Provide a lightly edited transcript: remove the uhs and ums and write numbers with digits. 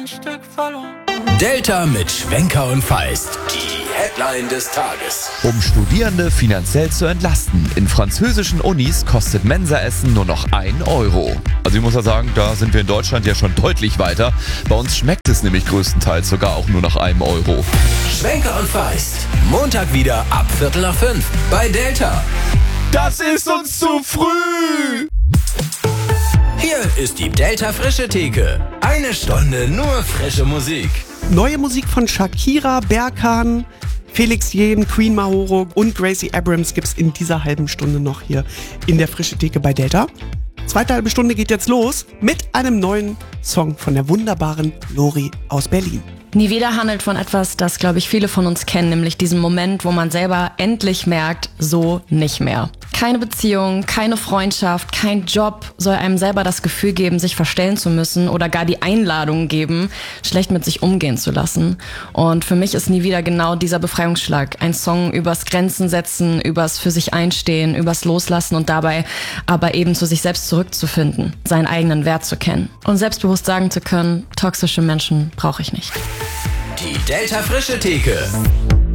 ein Stück verloren. Delta mit Schwenker und Feist. Die Headline des Tages. Um Studierende finanziell zu entlasten. In französischen Unis kostet Mensaessen nur noch 1 Euro. Also ich muss ja sagen, da sind wir in Deutschland ja schon deutlich weiter. Bei uns schmeckt es nämlich größtenteils sogar auch nur nach 1 Euro. Schwenker und Feist. Montag wieder ab 4:45 bei Delta. Das ist uns zu früh! Hier ist die Delta Frische Theke. 1 Stunde nur frische Musik. Neue Musik von Shakira, Berkan, Felix Jähn, Queen Mahoro und Gracie Abrams gibt's in dieser halben Stunde noch hier in der Frische Theke bei Delta. Zweite halbe Stunde geht jetzt los mit einem neuen Song von der wunderbaren Lori aus Berlin. Nie wieder handelt von etwas, das, glaube ich, viele von uns kennen, nämlich diesen Moment, wo man selber endlich merkt, so nicht mehr. Keine Beziehung, keine Freundschaft, kein Job soll einem selber das Gefühl geben, sich verstellen zu müssen oder gar die Einladung geben, schlecht mit sich umgehen zu lassen. Und für mich ist Nie wieder genau dieser Befreiungsschlag. Ein Song übers Grenzen setzen, übers für sich einstehen, übers Loslassen und dabei aber eben zu sich selbst zurückzufinden, seinen eigenen Wert zu kennen und selbstbewusst sagen zu können, toxische Menschen brauche ich nicht. Die Delta Frische Theke.